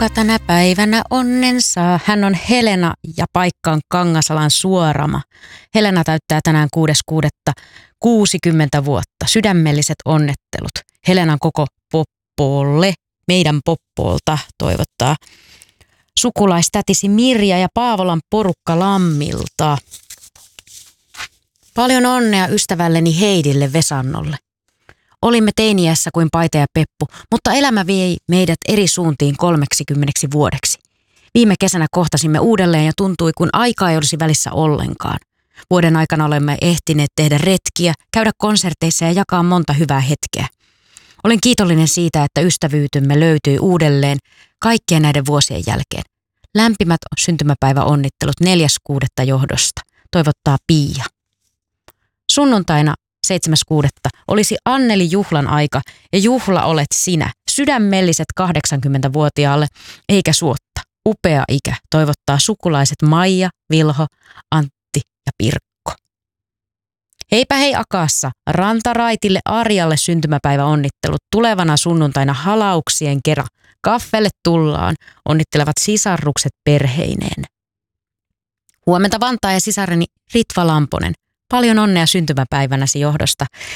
kuka tänä päivänä onnen saa. Hän on Helena ja paikka on Kangasalan Suorama. Helena täyttää tänään 6.6. 60 vuotta. Sydämelliset onnettelut. Helenan koko Poppoolle, meidän Poppoolta toivottaa sukulaistätisi Mirja ja Paavolan porukka Lammilta. Paljon onnea ystävälleni Heidille Vesannolle. Olimme teiniässä kuin Paita ja Peppu, mutta elämä vei meidät eri suuntiin 30 vuodeksi. Viime kesänä kohtasimme uudelleen ja tuntui, kun aikaa ei olisi välissä ollenkaan. Vuoden aikana olemme ehtineet tehdä retkiä, käydä konserteissa ja jakaa monta hyvää hetkeä. Olen kiitollinen siitä, että ystävyytymme löytyi uudelleen kaikkien näiden vuosien jälkeen. Lämpimät syntymäpäiväonnittelut 4.6. johdosta, toivottaa Pia. Sunnuntaina 7.6. olisi Anneli juhlan aika ja juhla olet sinä, sydämelliset 80-vuotiaalle eikä suotta. Upea ikä, toivottaa sukulaiset Maija, Vilho, Antti ja Pirkko. Heipä hei Akaassa, Rantaraitille Arjalle syntymäpäiväonnittelut tulevana sunnuntaina halauksien kera. Kaffelle tullaan, onnittelevat sisarrukset perheineen. Huomenta Vantaa ja sisareni Ritva Lamponen. Paljon onnea syntymäpäivänäsi johdosta.